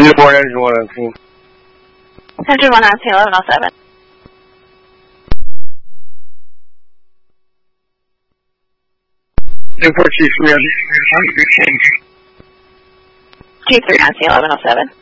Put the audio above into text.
Newport Engine 119. Engine 119, 1107. Newport Chief 319. Chief 319, 1107.